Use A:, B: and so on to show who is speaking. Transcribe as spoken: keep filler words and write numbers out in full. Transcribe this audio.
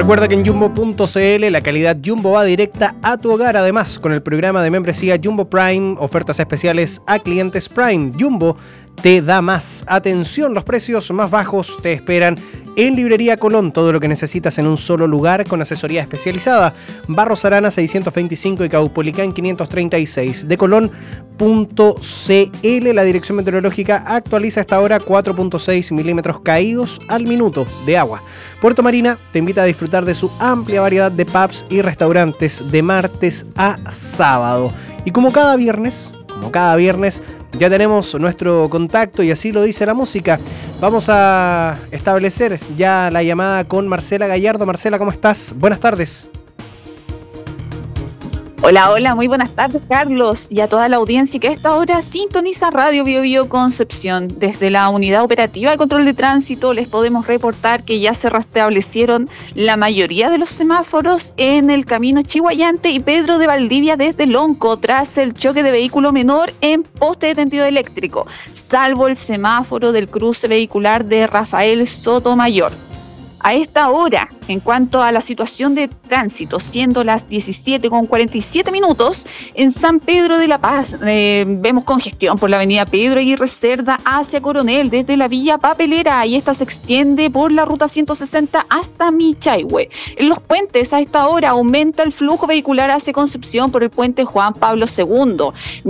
A: Recuerda que en Jumbo punto c l la calidad Jumbo va directa a tu hogar. Además, con el programa de membresía Jumbo Prime, ofertas especiales a clientes Prime. Jumbo te da más. Atención, los precios más bajos te esperan en Librería Colón. Todo lo que necesitas en un solo lugar con asesoría especializada. Barros Arana seiscientos veinticinco y Caupolicán quinientos treinta y seis. De Colón punto c l, la dirección meteorológica actualiza hasta ahora cuatro punto seis milímetros caídos al minuto de agua. Puerto Marina te invita a disfrutar de su amplia variedad de pubs y restaurantes de martes a sábado. Y como cada viernes, como cada viernes, ya tenemos nuestro contacto y así lo dice la música. Vamos a establecer ya la llamada con Marcela Gallardo. Marcela, ¿cómo estás? Buenas tardes.
B: Hola, hola, muy buenas tardes, Carlos, y a toda la audiencia que a esta hora sintoniza Radio Bio Bio Concepción. Desde la Unidad Operativa de Control de Tránsito les podemos reportar que ya se restablecieron la mayoría de los semáforos en el camino Chihuayante y Pedro de Valdivia desde Lonco tras el choque de vehículo menor en poste de tendido eléctrico, salvo el semáforo del cruce vehicular de Rafael Sotomayor. A esta hora, en cuanto a la situación de tránsito, siendo las diecisiete con cuarenta y siete minutos, en San Pedro de la Paz eh, vemos congestión por la avenida Pedro Aguirre Cerda hacia Coronel desde la Villa Papelera, y esta se extiende por la ruta ciento sesenta hasta Michaihue. En los puentes a esta hora aumenta el flujo vehicular hacia Concepción por el puente Juan Pablo segundo.